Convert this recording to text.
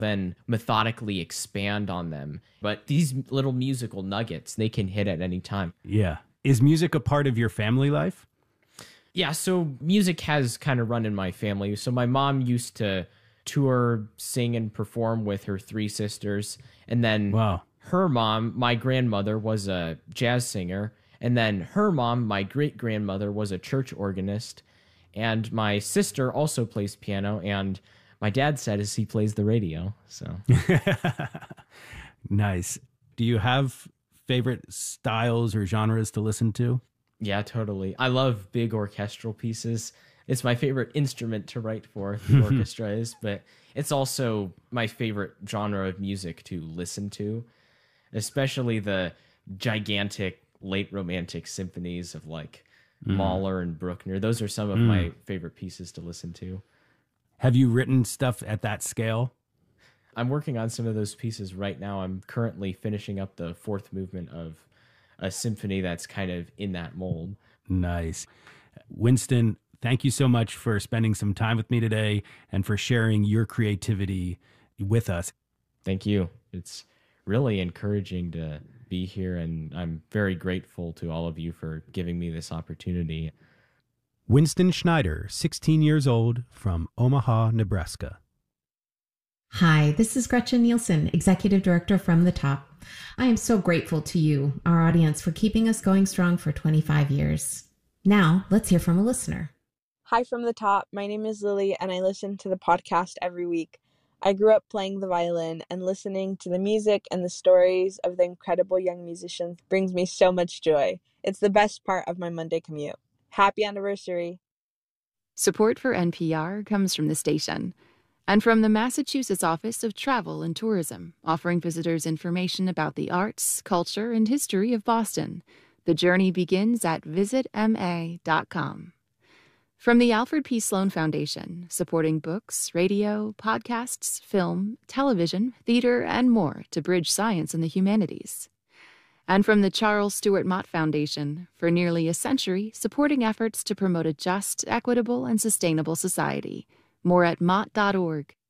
then methodically expand on them. But these little musical nuggets, they can hit at any time. Yeah. Is music a part of your family life? Yeah, so music has kind of run in my family. So my mom used to tour, sing, and perform with her three sisters. And then Wow. her mom, my grandmother, was a jazz singer. And then her mom, my great-grandmother, was a church organist. And my sister also plays piano. And my dad said is he plays the radio. So Nice. Do you have favorite styles or genres to listen to? yeah, totally. I love big orchestral pieces. It's my favorite instrument to write for, the orchestra is, but it's also my favorite genre of music to listen to, especially the gigantic late romantic symphonies of like Mahler and Bruckner. Those are some of my favorite pieces to listen to. Have you written stuff at that scale? I'm working on some of those pieces right now. I'm currently finishing up the fourth movement of a symphony that's kind of in that mold. Nice. Winston, thank you so much for spending some time with me today and for sharing your creativity with us. Thank you. It's really encouraging to be here, and I'm very grateful to all of you for giving me this opportunity. Winston Schneider, 16 years old, from Omaha, Nebraska. Hi, this is Gretchen Nielsen, Executive Director from the Top. I am so grateful to you, our audience, for keeping us going strong for 25 years. Now, let's hear from a listener. Hi from the Top. My name is Lily, and I listen to the podcast every week. I grew up playing the violin, and listening to the music and the stories of the incredible young musicians brings me so much joy. It's the best part of my Monday commute. Happy anniversary. Support for NPR comes from the station and from the Massachusetts Office of Travel and Tourism, offering visitors information about the arts, culture, and history of Boston. The journey begins at visitma.com. From the Alfred P. Sloan Foundation, supporting books, radio, podcasts, film, television, theater, and more to bridge science and the humanities. And from the Charles Stewart Mott Foundation, for nearly a century, supporting efforts to promote a just, equitable, and sustainable society. More at mott.org.